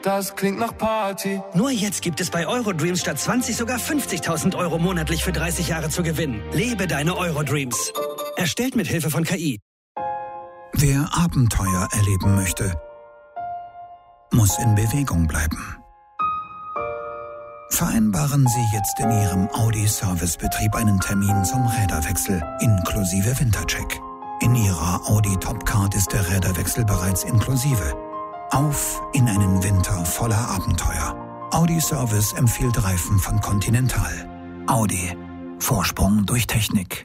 Das klingt nach Party. Nur jetzt gibt es bei Eurodreams statt 20 sogar 50.000 Euro monatlich für 30 Jahre zu gewinnen. Lebe deine Eurodreams. Erstellt mit Hilfe von KI. Wer Abenteuer erleben möchte, muss in Bewegung bleiben. Vereinbaren Sie jetzt in Ihrem Audi-Servicebetrieb einen Termin zum Räderwechsel inklusive Wintercheck. In Ihrer Audi Topcard ist der Räderwechsel bereits inklusive. Auf in einen Winter voller Abenteuer. Audi Service empfiehlt Reifen von Continental. Audi. Vorsprung durch Technik.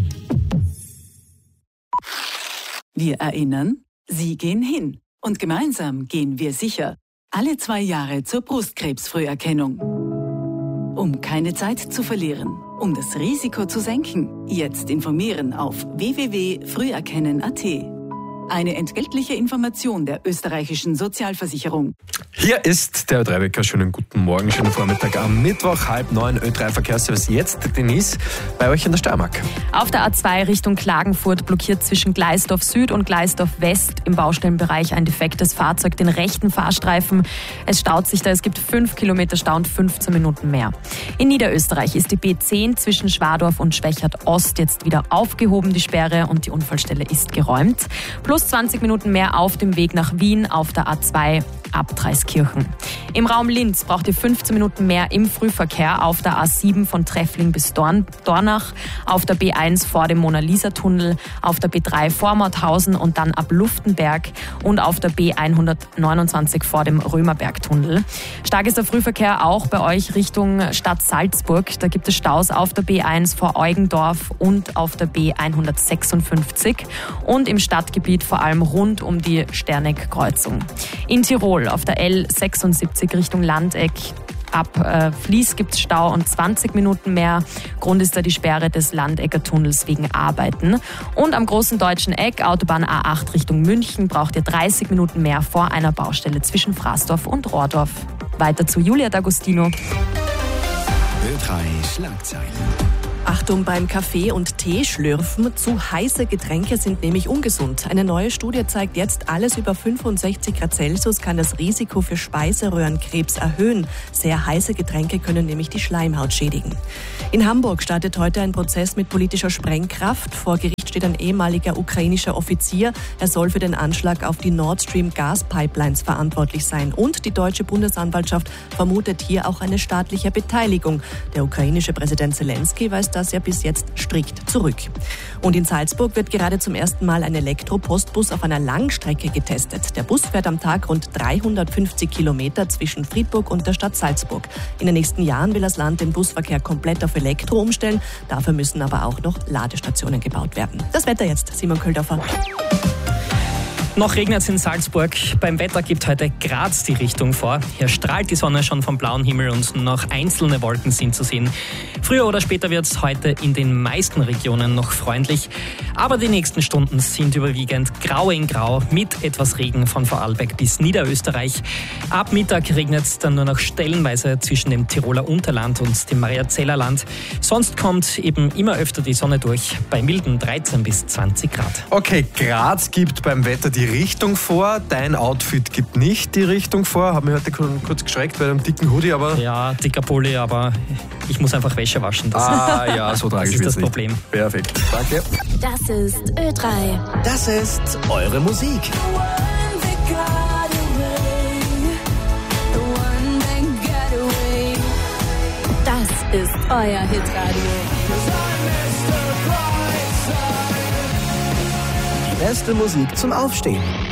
Wir erinnern, Sie gehen hin. Und gemeinsam gehen wir sicher. Alle 2 Jahre zur Brustkrebsfrüherkennung. Um keine Zeit zu verlieren, um das Risiko zu senken, jetzt informieren auf www.früherkennen.at. Eine entgeltliche Information der österreichischen Sozialversicherung. Hier ist der Ö3-Wecker. Schönen guten Morgen, schönen Vormittag am Mittwoch, 8:30 Ö3-Verkehrsservice. Jetzt Denise bei euch in der Steiermark. Auf der A2 Richtung Klagenfurt blockiert zwischen Gleisdorf Süd und Gleisdorf West im Baustellenbereich ein defektes Fahrzeug den rechten Fahrstreifen. Es staut sich da, es gibt 5 Kilometer Stau und 15 Minuten mehr. In Niederösterreich ist die B10 zwischen Schwadorf und Schwächert Ost jetzt wieder aufgehoben, die Sperre, und die Unfallstelle ist geräumt. Plus 20 Minuten mehr auf dem Weg nach Wien auf der A2 ab Dreiskirchen. Im Raum Linz braucht ihr 15 Minuten mehr im Frühverkehr auf der A7 von Treffling bis Dornach, auf der B1 vor dem Mona-Lisa-Tunnel, auf der B3 vor Mauthausen und dann ab Luftenberg und auf der B129 vor dem Römerberg-Tunnel. Stark ist der Frühverkehr auch bei euch Richtung Stadt Salzburg. Da gibt es Staus auf der B1 vor Eugendorf und auf der B156 und im Stadtgebiet vor allem rund um die Sterneck-Kreuzung. In Tirol auf der L76 Richtung Landeck ab Fließ gibt es Stau und 20 Minuten mehr. Grund ist da die Sperre des Landecker Tunnels wegen Arbeiten. Und am großen deutschen Eck, Autobahn A8 Richtung München, braucht ihr 30 Minuten mehr vor einer Baustelle zwischen Fraßdorf und Rohrdorf. Weiter zu Julia D'Agostino. Ö3 Schlagzeilen. Achtung beim Kaffee und Tee schlürfen. Zu heiße Getränke sind nämlich ungesund. Eine neue Studie zeigt jetzt, alles über 65 Grad Celsius kann das Risiko für Speiseröhrenkrebs erhöhen. Sehr heiße Getränke können nämlich die Schleimhaut schädigen. In Hamburg startet heute ein Prozess mit politischer Sprengkraft. Vor Gericht steht ein ehemaliger ukrainischer Offizier. Er soll für den Anschlag auf die Nord Stream Gaspipelines verantwortlich sein. Und die deutsche Bundesanwaltschaft vermutet hier auch eine staatliche Beteiligung. Der ukrainische Präsident Zelensky weist das ja bis jetzt strikt zurück. Und in Salzburg wird gerade zum ersten Mal ein Elektro-Postbus auf einer Langstrecke getestet. Der Bus fährt am Tag rund 350 Kilometer zwischen Friedburg und der Stadt Salzburg. In den nächsten Jahren will das Land den Busverkehr komplett auf Elektro umstellen. Dafür müssen aber auch noch Ladestationen gebaut werden. Das Wetter jetzt, Simon Köldorfer. Noch regnet es in Salzburg. Beim Wetter gibt heute Graz die Richtung vor. Hier strahlt die Sonne schon vom blauen Himmel und noch einzelne Wolken sind zu sehen. Früher oder später wird es heute in den meisten Regionen noch freundlich. Aber die nächsten Stunden sind überwiegend grau in grau mit etwas Regen von Vorarlberg bis Niederösterreich. Ab Mittag regnet es dann nur noch stellenweise zwischen dem Tiroler Unterland und dem Mariazellerland. Sonst kommt eben immer öfter die Sonne durch bei milden 13 bis 20 Grad. Okay, Graz gibt beim Wetter die Richtung vor. Dein Outfit gibt nicht die Richtung vor. Hab mich heute kurz geschreckt bei einem dicken Hoodie, aber... Ja, dicker Pulli, aber ich muss einfach Wäsche waschen. Ja, so tragisch ist das Problem. Perfekt. Danke. Das ist Ö3. Das ist eure Musik. Das ist euer Hitradio. Die beste Musik zum Aufstehen.